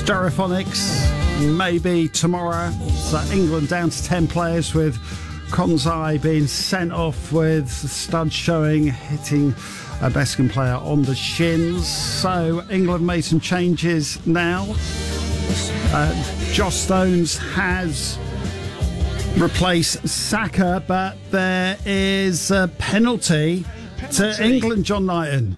Stereophonics, maybe tomorrow. So England down to 10 players, with Konzai being sent off with studs showing, hitting a Bescon player on the shins. So England made some changes now. Josh Stones has replaced Saka, but there is a penalty to England, John Knighton.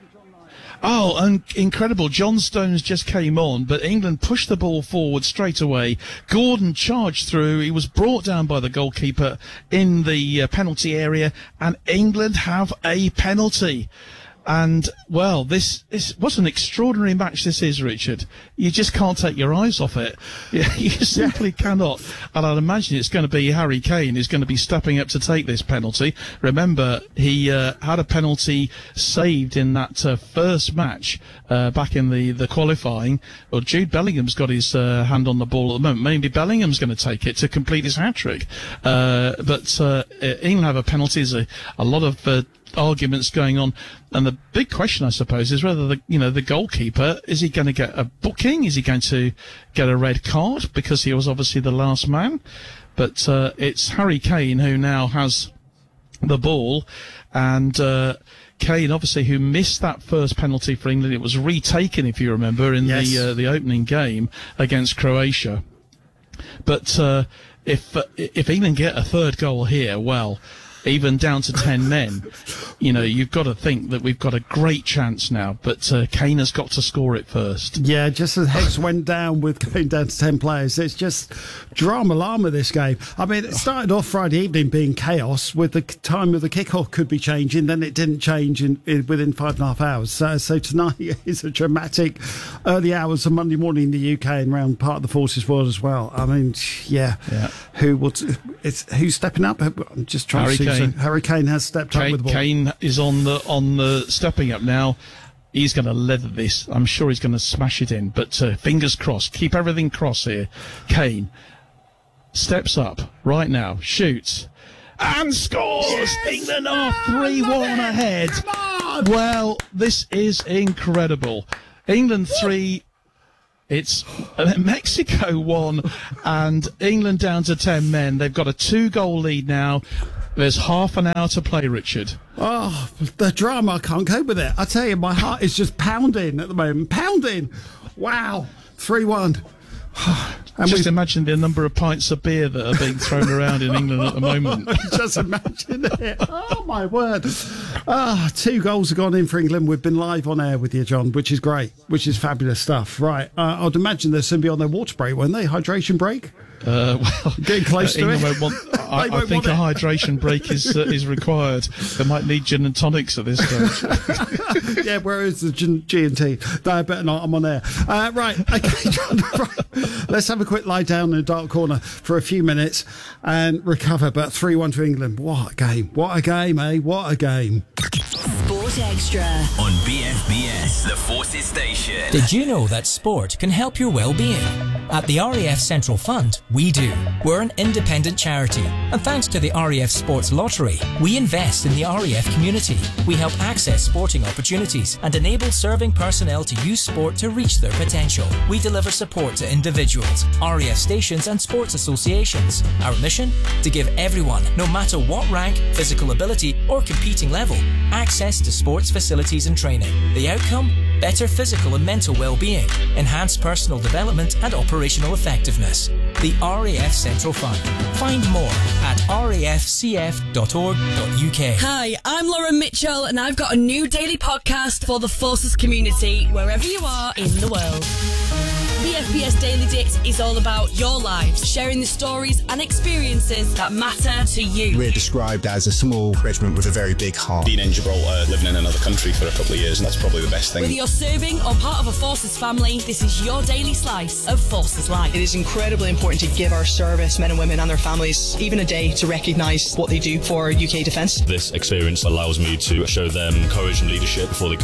Oh, incredible. John Stones just came on, but England pushed the ball forward straight away. Gordon charged through. He was brought down by the goalkeeper in the penalty area, and England have a penalty. And, well, this what an extraordinary match this is, Richard. You just can't take your eyes off it. You simply cannot. And I'd imagine it's going to be Harry Kane who's going to be stepping up to take this penalty. Remember, he had a penalty saved in that first match back in the qualifying. Well, Jude Bellingham's got his hand on the ball at the moment. Maybe Bellingham's going to take it to complete his hat-trick. But England have a penalty. There's a lot of arguments going on, and the big question, I suppose, is whether the goalkeeper, is he going to get a booking? Is he going to get a red card because he was obviously the last man? But it's Harry Kane who now has the ball, and Kane, obviously, who missed that first penalty for England. It was retaken, if you remember, in the opening game against Croatia. But if England get a third goal here, well, even down to 10 men, you've got to think that we've got a great chance now. But Kane has got to score it first. Yeah, just as Hex went down with going down to 10 players, it's just drama-llama, this game. I mean, it started off Friday evening being chaos, with the time of the kickoff could be changing, then it didn't change within 5.5 hours. So tonight is a dramatic early hours of Monday morning in the UK and around part of the Forces world as well. I mean, yeah. Who's stepping up? I'm just trying to see. Harry Kane has stepped up with the ball. Kane is on the stepping up now. He's going to leather this. I'm sure he's going to smash it in. But fingers crossed. Keep everything crossed here. Kane steps up right now, shoots, and scores! Yes! England are 3-1 ahead. Well, this is incredible. England 3... It's Mexico 1 and England down to 10 men. They've got a 2-goal lead now. There's half an hour to play, Richard. Oh, the drama, I can't cope with it. I tell you, my heart is just pounding at the moment. Pounding! Wow. 3-1. And just imagine the number of pints of beer that are being thrown around in England at the moment. Just imagine it. Oh, my word. 2 goals have gone in for England. We've been live on air with you, John, which is great, which is fabulous stuff. Right. I'd imagine they'll soon be on their water break, won't they? Hydration break? Well, getting close to it. I think a hydration break is required. They might need gin and tonics at this stage. Yeah, where is the G&T? No, I better not. I'm on air. Right, okay, John. Right. Let's have a quick lie down in a dark corner for a few minutes and recover. But 3-1 to England. What a game. What a game, eh? What a game. Sport Extra on BFBS, the Forces station. Did you know that sport can help your well-being? At the RAF Central Fund, we do. We're an independent charity, and thanks to the RAF Sports Lottery, we invest in the RAF community. We help access sporting opportunities and enable serving personnel to use sport to reach their potential. We deliver support to individuals, RAF stations and sports associations. Our mission? To give everyone, no matter what rank, physical ability or competing level, access to sports facilities and training. The outcome? Better physical and mental well-being, enhanced personal development and operational effectiveness. The RAF Central Fund. Find more at rafcf.org.uk. Hi, I'm Lauren Mitchell and I've got a new daily podcast for the Forces community, wherever you are in the world. The FBS Daily Date is all about your lives, sharing the stories and experiences that matter to you. We're described as a small regiment with a very big heart. Being in Gibraltar, living in another country for a couple of years, and that's probably the best thing. Whether you're serving or part of a Forces family, this is your daily slice of Forces life. It is incredibly important to give our service men and women and their families even a day to recognise what they do for UK defence. This experience allows me to show them courage and leadership before they go